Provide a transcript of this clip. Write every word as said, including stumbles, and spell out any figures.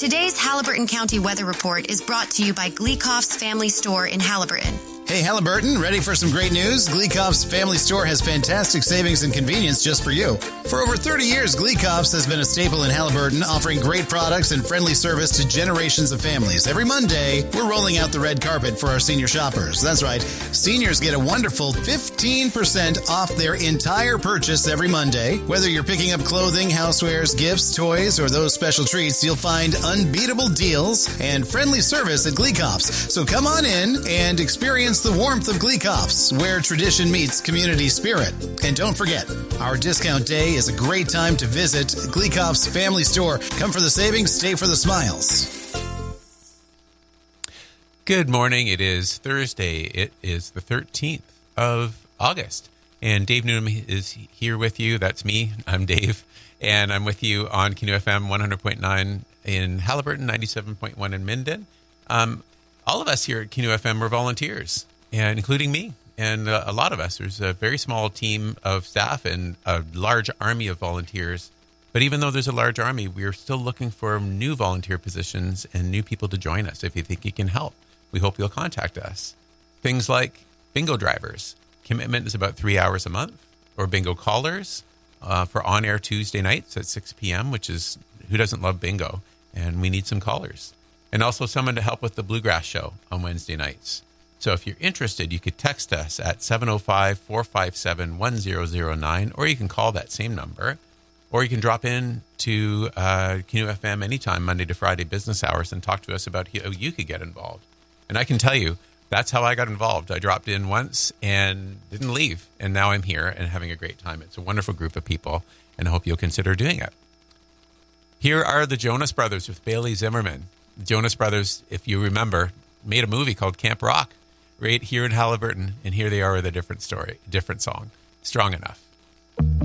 Today's Haliburton County Weather Report is brought to you by Gleekoff's Family Store in Haliburton. Hey, Haliburton, ready for some great news? Gleekoff's Family Store has fantastic savings and convenience just for you. For over thirty years, Gleekoff's has been a staple in Haliburton, offering great products and friendly service to generations of families. Every Monday, we're rolling out the red carpet for our senior shoppers. That's right. Seniors get a wonderful fifteen percent off their entire purchase every Monday. Whether you're picking up clothing, housewares, gifts, toys, or those special treats, you'll find unbeatable deals and friendly service at Gleekoff's. So come on in and experience the warmth of Gleekoff's, where tradition meets community spirit. And don't forget, our discount day is a great time to visit Gleekoff's Family Store. Come for the savings, stay for the smiles. Good morning. It is Thursday. It is the thirteenth of August. And Dave Noonan is here with you. That's me. I'm Dave. And I'm with you on Q F M one hundred point nine in Haliburton, ninety-seven point one in Minden. Um, all of us here at Q F M are volunteers, and including me. And uh, a lot of us. There's a very small team of staff and a large army of volunteers. But even though there's a large army, we're still looking for new volunteer positions and new people to join us. If you think you can help, we hope you'll contact us. Things like bingo drivers. Commitment is about three hours a month. Or bingo callers uh, for on-air Tuesday nights at six p.m., which is, who doesn't love bingo? And we need some callers. And also someone to help with the Bluegrass Show on Wednesday nights. So if you're interested, you could text us at seven oh five, four five seven, one oh oh nine, or you can call that same number, or you can drop in to uh, Q F M anytime, Monday to Friday business hours, and talk to us about how you could get involved. And I can tell you, that's how I got involved. I dropped in once and didn't leave, and now I'm here and having a great time. It's a wonderful group of people, and I hope you'll consider doing it. Here are the Jonas Brothers with Bailey Zimmerman. The Jonas Brothers, if you remember, made a movie called Camp Rock right here in Haliburton, and here they are with a different story, different song, Strong Enough.